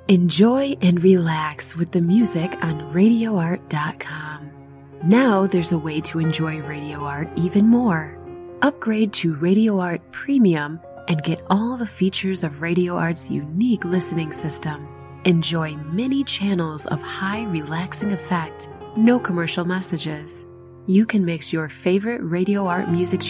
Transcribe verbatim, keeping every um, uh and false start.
Enjoy and relax with the music on radio art dot com. Now there's a way to enjoy Radio Art even more. Upgrade to Radio Art Premium and get all the features of Radio Art's unique listening system. Enjoy many channels of high relaxing effect, no commercial messages. You can mix your favorite Radio Art music